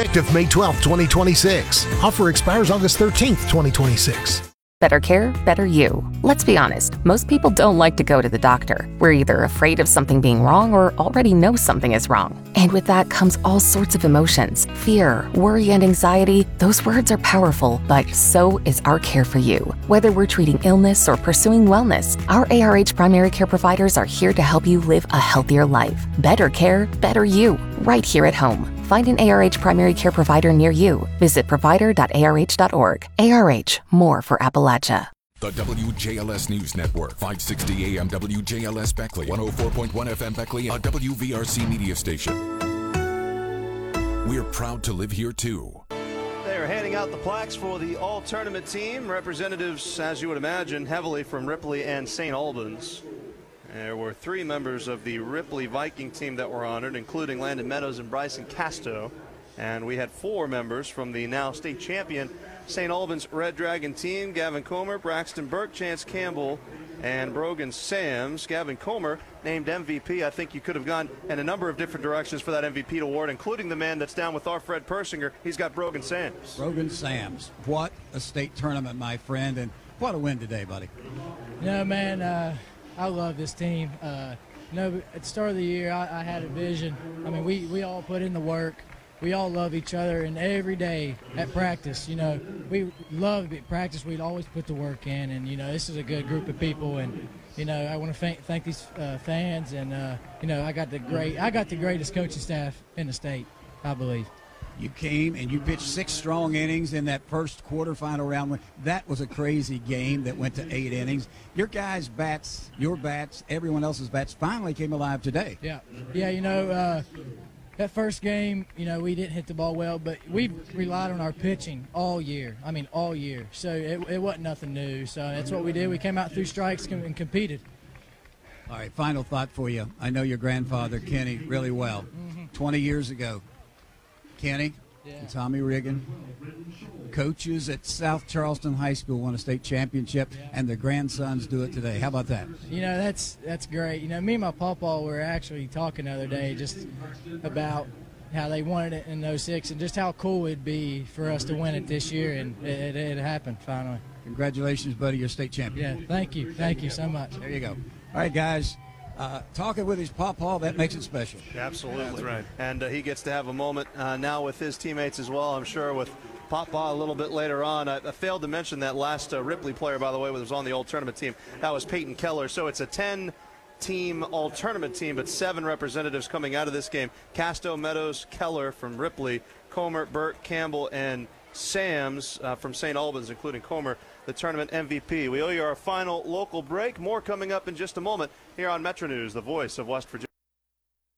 Effective May 12, 2026. Offer expires August 13th, 2026. Better care, better you. Let's be honest, most people don't like to go to the doctor. We're either afraid of something being wrong or already know something is wrong. And with that comes all sorts of emotions. Fear, worry, and anxiety. Those words are powerful, but so is our care for you. Whether we're treating illness or pursuing wellness, our ARH primary care providers are here to help you live a healthier life. Better care, better you. Right here at home. Find an ARH primary care provider near you. Visit provider.arh.org. ARH, more for Appalachia. The WJLS News Network, 560 AM WJLS Beckley, 104.1 FM Beckley, a WVRC media station. We're proud to live here, too. They're handing out the plaques for the all-tournament team. Representatives, as you would imagine, heavily from Ripley and St. Albans. There were 3 members of the Ripley Viking team that were honored, including Landon Meadows and Bryson Casto. And we had 4 members from the now state champion St. Albans Red Dragon team: Gavin Comer, Braxton Burke, Chance Campbell, and Brogan Sams. Gavin Comer named MVP. I think you could have gone in a number of different directions for that MVP award, including the man that's down with our Fred Persinger. He's got Brogan Sams. Brogan Sams. What a state tournament, my friend, and what a win today, buddy. Man, I love this team. At the start of the year, I had a vision. I mean, we all put in the work. We all love each other, and every day at practice, we love at practice. We'd always put the work in, and, this is a good group of people, and, I want to thank these fans, and, I got the greatest coaching staff in the state, I believe. You came and you pitched 6 strong innings in that first quarterfinal round. That was a crazy game that went to 8 innings. Your guys' bats, your bats, everyone else's bats finally came alive today. Yeah, that first game, we didn't hit the ball well, but we relied on our pitching all year. All year. So it wasn't nothing new. So that's what we did. We came out through strikes and competed. All right, final thought for you. I know your grandfather, Kenny, really well. 20 years ago. Kenny and Tommy Riggin, coaches at South Charleston High School, won a state championship, and their grandsons do it today. How about that? That's great. Me and my pawpaw were actually talking the other day just about how they wanted it in 06 and just how cool it'd be for us to win it this year, and it happened finally. Congratulations, buddy. You're state champion. Yeah, thank you. Thank you so much. There you go. All right, guys. Talking with his pawpaw, that makes it special. Absolutely. That's right. And he gets to have a moment now with his teammates as well, I'm sure, with Pawpaw a little bit later on. I failed to mention that last Ripley player, by the way, was on the all-tournament team. That was Peyton Keller. So it's a 10-team all-tournament team, but 7 representatives coming out of this game. Casto, Meadows, Keller from Ripley, Comer, Burke, Campbell, and Sams from St. Albans, including Comer, the tournament MVP. We owe you our final local break. More coming up in just a moment here on Metro News, the voice of West Virginia.